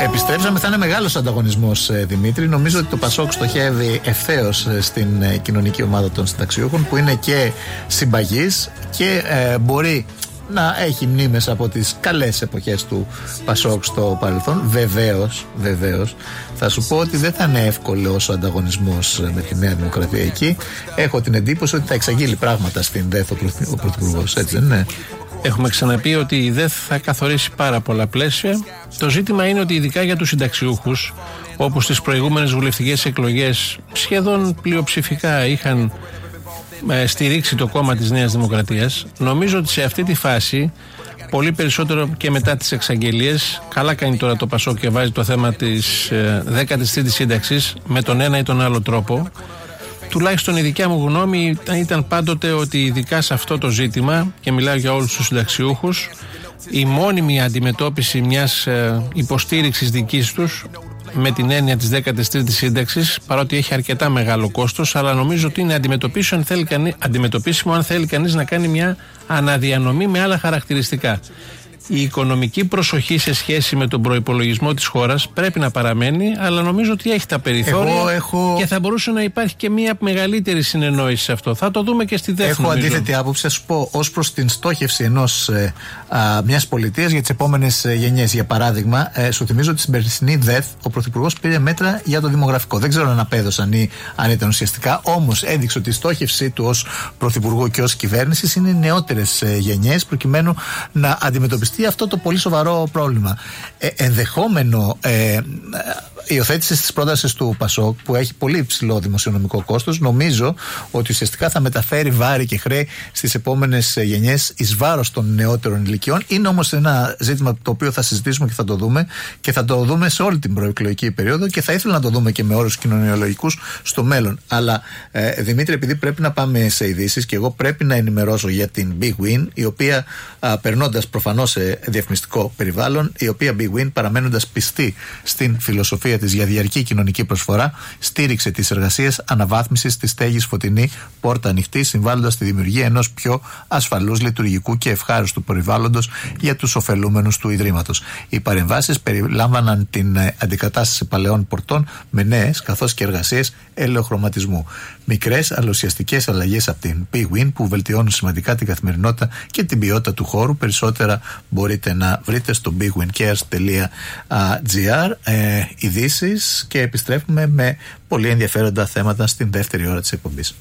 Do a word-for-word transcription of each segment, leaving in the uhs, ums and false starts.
Επιστρέψαμε, θα είναι μεγάλος ανταγωνισμός, Δημήτρη. Νομίζω ότι το Πασόκ στοχεύει ευθέως στην κοινωνική ομάδα των συνταξιούχων, που είναι και συμπαγής και ε, μπορεί να έχει μνήμες από τις καλές εποχές του Πασόκ στο παρελθόν. Βεβαίως, βεβαίως, θα σου πω ότι δεν θα είναι εύκολος ο ανταγωνισμός με τη Νέα Δημοκρατία εκεί. Έχω την εντύπωση ότι θα εξαγγείλει πράγματα στην ΔΕΘ ο Πρωθυπουργός, έτσι δεν είναι? Έχουμε ξαναπεί ότι η ΔΕΘ θα καθορίσει πάρα πολλά πλαίσια. Το ζήτημα είναι ότι ειδικά για τους συνταξιούχους, όπως στις προηγούμενες βουλευτικές εκλογές σχεδόν πλειοψηφικά είχαν ε, στηρίξει το κόμμα της Νέας Δημοκρατίας, νομίζω ότι σε αυτή τη φάση, πολύ περισσότερο και μετά τις εξαγγελίες, καλά κάνει τώρα το Πασόκ και βάζει το θέμα της ε, δέκατης τρίτης σύνταξης με τον ένα ή τον άλλο τρόπο. Τουλάχιστον η δικιά μου γνώμη ήταν πάντοτε ότι ειδικά σε αυτό το ζήτημα, και μιλάω για όλους τους συνταξιούχους, η μόνιμη αντιμετώπιση μιας ε, υποστήριξης δικής τους με την έννοια της δέκατης τρίτης σύνταξης, παρότι έχει αρκετά μεγάλο κόστος, αλλά νομίζω ότι είναι αντιμετωπίσιμο αν θέλει κανείς, αντιμετωπίσιμο αν θέλει κανείς να κάνει μια αναδιανομή με άλλα χαρακτηριστικά. Η οικονομική προσοχή σε σχέση με τον προϋπολογισμό της χώρας πρέπει να παραμένει, αλλά νομίζω ότι έχει τα περιθώρια έχω... και θα μπορούσε να υπάρχει και μια μεγαλύτερη συνεννόηση σε αυτό. Θα το δούμε και στη δεύτερη. Έχω αντίθετη άποψη, θα σου πω, ως προς την στόχευση ενός ε, α, μιας πολιτείας για τις επόμενες ε, γενιές. Για παράδειγμα, ε, σου θυμίζω ότι στην περσινή ΔΕΘ ο Πρωθυπουργός πήρε μέτρα για το δημογραφικό. Δεν ξέρω αν απέδωσαν ή αν ήταν ουσιαστικά, όμως έδειξε ότι η στόχευσή του ως Πρωθυπουργού και ως κυβέρνησης είναι οι νεότερες ε, γενιές, προκειμένου να αντιμετωπιστεί αυτό το πολύ σοβαρό πρόβλημα. Ε, ενδεχόμενο ε, υιοθέτηση της πρότασης του Πασόκ, που έχει πολύ υψηλό δημοσιονομικό κόστος, νομίζω ότι ουσιαστικά θα μεταφέρει βάρη και χρέη στις επόμενες γενιές εις βάρος των νεότερων ηλικιών. Είναι όμως ένα ζήτημα το οποίο θα συζητήσουμε και θα το δούμε, και θα το δούμε σε όλη την προεκλογική περίοδο, και θα ήθελα να το δούμε και με όρους κοινωνιολογικούς στο μέλλον. Αλλά ε, Δημήτρη, επειδή πρέπει να πάμε σε ειδήσεις και εγώ πρέπει να ενημερώσω για την Big Win, η οποία α, περνώντας προφανώς σε διαφημιστικό περιβάλλον, η οποία Big Win, παραμένοντας πιστή στην φιλοσοφία της για διαρκή κοινωνική προσφορά, στήριξε τις εργασίες αναβάθμισης της στέγης Φωτεινή πόρτα ανοιχτή, συμβάλλοντας στη δημιουργία ενός πιο ασφαλούς, λειτουργικού και ευχάριστου περιβάλλοντος για τους ωφελούμενους του Ιδρύματος. Οι παρεμβάσεις περιλάμβαναν την αντικατάσταση παλαιών πορτών με νέες, καθώς και εργασίες ελαιοχρωματισμού. Μικρές αλλά ουσιαστικές αλλαγές από την Big Win που βελτιώνουν σημαντικά την καθημερινότητα και την ποιότητα του χώρου. Περισσότερα μπορείτε να βρείτε στο big win cares dot gr. ε, ειδήσεις, και επιστρέφουμε με πολύ ενδιαφέροντα θέματα στην δεύτερη ώρα της εκπομπής.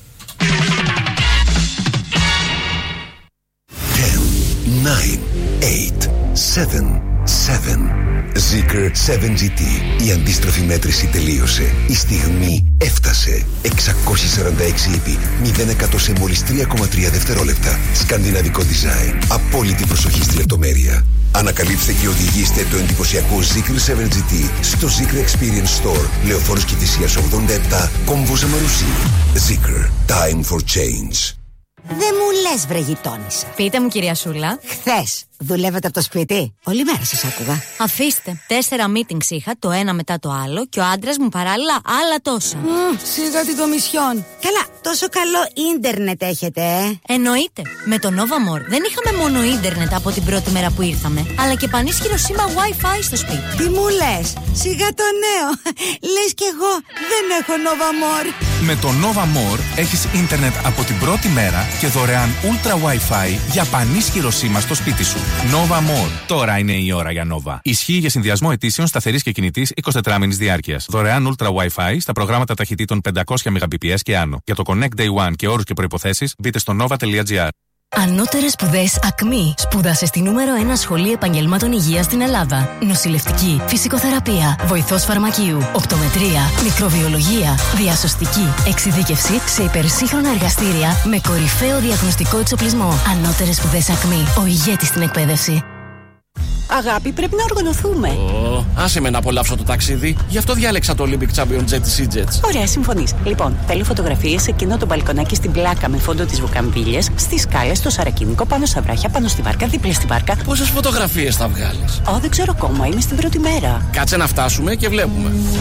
εννιά, οκτώ, επτά, seven. Zeekr seven τζι τι. Η αντίστροφη μέτρηση τελείωσε. Η στιγμή έφτασε. εξακόσια σαράντα έξι ύπη, μηδέν εκατό σε μόλις τρία κόμμα τρία δευτερόλεπτα. Σκανδιναβικό design. Απόλυτη προσοχή στη λεπτομέρεια. Ανακαλύψτε και οδηγήστε το εντυπωσιακό Zeekr seven τζι τι στο Zeekr Experience Store, Λεωφόρος Κηφισίας ογδόντα επτά, Κόμβος Αμαρουσί. Zeekr. Time for change. Δεν μου λες, βρε γειτόνισσα. Πείτε μου, κυρία Σούλα. Χθες δουλεύατε από το σπίτι? Όλη μέρα σας άκουγα. Αφήστε. Τέσσερα meetings είχα, το ένα μετά το άλλο, και ο άντρας μου παράλληλα άλλα τόσα. Mm, σιγά την κομισιόν. Καλά, τόσο καλό ίντερνετ έχετε, ε? Εννοείται. Με το Nova More δεν είχαμε μόνο ίντερνετ από την πρώτη μέρα που ήρθαμε, αλλά και πανίσχυρο σήμα Wi-Fi στο σπίτι. Τι μου λες? Σιγά το νέο. Λες κι εγώ δεν έχω Nova More. Με το Nova More έχεις ίντερνετ από την πρώτη μέρα και δωρεάν Ultra Wi-Fi για πανίσχυρο σήμα στο σπίτι σου. Nova More. Τώρα είναι η ώρα για Nova. Ισχύει για συνδυασμό αιτήσεων σταθερής και κινητής εικοσιτετράμηνης διάρκειας. Δωρεάν Ultra Wi-Fi στα προγράμματα ταχυτήτων πεντακόσια μεγαμπιτ και άνω. Για το Connect Day One και όρους και προϋποθέσεις μπείτε στο nova τελεία gr. Ανώτερες σπουδές ΑΚΜΗ. Σπούδασε στη νούμερο ένα σχολή επαγγελμάτων υγείας στην Ελλάδα. Νοσηλευτική, φυσικοθεραπεία, βοηθός φαρμακείου, οπτομετρία, μικροβιολογία, διασωστική, εξειδίκευση σε υπερσύγχρονα εργαστήρια με κορυφαίο διαγνωστικό εξοπλισμό. Ανώτερες σπουδές ΑΚΜΗ. Ο ηγέτης στην εκπαίδευση. Αγάπη, πρέπει να οργανωθούμε. Oh, άσε με να απολαύσω το ταξίδι. Γι' αυτό διάλεξα το Olympic Champion Jet της EasyJet. Ωραία, συμφωνείς. Λοιπόν, θέλω φωτογραφίες σε εκείνο το μπαλκονάκι στην πλάκα με φόντο τις βουκαμβίλιες, στις σκάλες, στο σαρακίνικο, πάνω στα βράχια, πάνω στη βάρκα, δίπλα στη βάρκα. Πόσες φωτογραφίες θα βγάλεις? Ω, δεν ξέρω ακόμα, είμαι στην πρώτη μέρα. Κάτσε να φτάσουμε και βλέπουμε.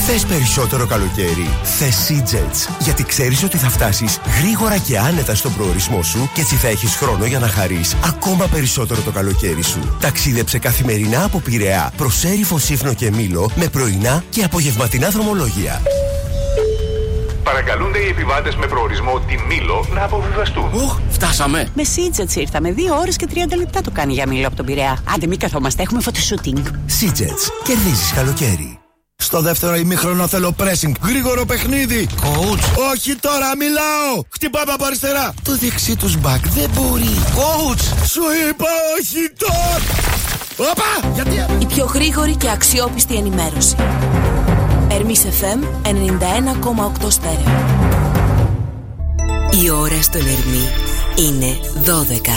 Θες περισσότερο καλοκαίρι? Θες Sea-Jets. Γιατί ξέρεις ότι θα φτάσεις γρήγορα και άνετα στον προορισμό σου και έτσι θα έχεις χρόνο για να χαρείς ακόμα περισσότερο το καλοκαίρι σου. Ταξίδεψε καθημερινά από Πειραιά προς Έριφο, Σύφνο και Μήλο με πρωινά και απογευματινά δρομολόγια. Παρακαλούνται οι επιβάτες με προορισμό τη Μήλο να αποβιβαστούν. Οχ, φτάσαμε. Με Sea-Jets ήρθαμε. Δύο ώρες και τριάντα λεπτά το κάνει για Μήλο από τον Πειραιά. Άντε, μην καθόμαστε, έχουμε φωτοσούτινγκ. Sea-Jets. Κερδίζεις καλοκαίρι. Στο δεύτερο ημίχρονο θέλω pressing. Γρήγορο παιχνίδι. Coach. Όχι τώρα, μιλάω. Χτυπάμε από αριστερά. Το δεξί τους μπακ δεν μπορεί. Coach. Σου είπα όχι τώρα. Όπα! Γιατί... Η πιο γρήγορη και αξιόπιστη ενημέρωση. Ερμής εφ εμ ενενήντα ένα κόμμα οκτώ στέρεο. Η ώρα στον Ερμή είναι δώδεκα.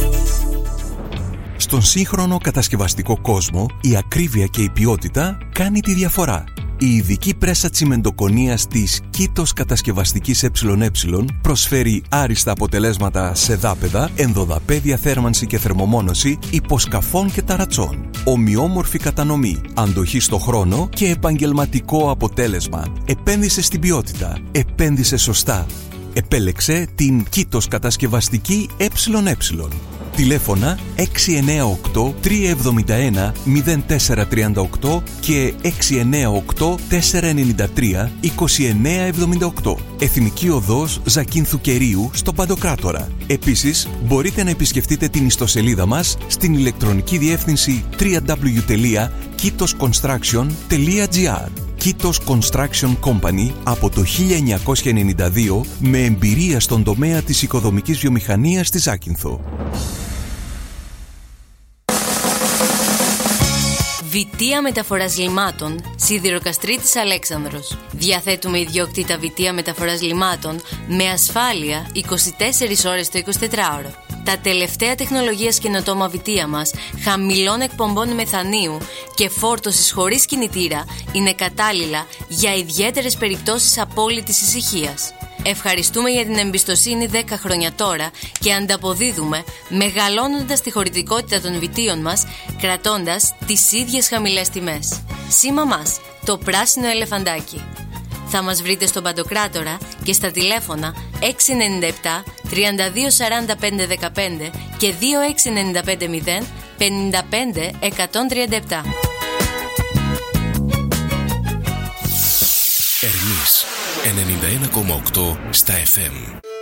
Στον σύγχρονο κατασκευαστικό κόσμο, η ακρίβεια και η ποιότητα κάνει τη διαφορά. Η ειδική πρέσα τσιμεντοκονίας της Κήτος Κατασκευαστικής ΕΕ προσφέρει άριστα αποτελέσματα σε δάπεδα, ενδοδαπέδια θέρμανση και θερμομόνωση, υποσκαφών και ταρατσών. Ομοιόμορφη κατανομή, αντοχή στο χρόνο και επαγγελματικό αποτέλεσμα. Επένδυσε στην ποιότητα. Επένδυσε σωστά. Επέλεξε την Κήτος Κατασκευαστική ΕΕ. Τηλέφωνα έξι εννιά οκτώ τρία εβδομήντα ένα μηδέν τέσσερα τρία οκτώ και έξι εννιά οκτώ τέσσερα εννιά τρία είκοσι εννιά εβδομήντα οκτώ. Εθνική Οδός Ζακίνθου Κερίου στον Παντοκράτορα. Επίσης, μπορείτε να επισκεφτείτε την ιστοσελίδα μας στην ηλεκτρονική διεύθυνση double-u double-u double-u τελεία kitos construction τελεία gr. Kitos Construction Company από το χίλια εννιακόσια ενενήντα δύο με εμπειρία στον τομέα της οικοδομικής βιομηχανίας στη Ζάκυνθο. Βιτία Μεταφοράς Λιμάτων, Σιδηροκαστρίτης Αλέξανδρος. Διαθέτουμε ιδιοκτήτα Βιτία Μεταφοράς Λιμάτων με ασφάλεια είκοσι τέσσερις ώρες το εικοσιτετράωρο. Τα τελευταία τεχνολογίας καινοτόμα βιτία μας, χαμηλών εκπομπών μεθανίου και φόρτωσης χωρίς κινητήρα είναι κατάλληλα για ιδιαίτερες περιπτώσεις απόλυτης ησυχίας. Ευχαριστούμε για την εμπιστοσύνη δέκα χρόνια τώρα και ανταποδίδουμε μεγαλώνοντας τη χωρητικότητα των βιτίων μας, κρατώντας τις ίδιες χαμηλές τιμές. Σήμα μας, το πράσινο ελεφαντάκι. Θα μας βρείτε στον Παντοκράτορα και στα τηλέφωνα έξι εννιά επτά τρία δύο τέσσερα πέντε ένα πέντε και δύο έξι εννιά πέντε μηδέν πενήντα πέντε εκατόν τριάντα επτά. Ερμής ενενήντα ένα κόμμα οκτώ στα εφ εμ.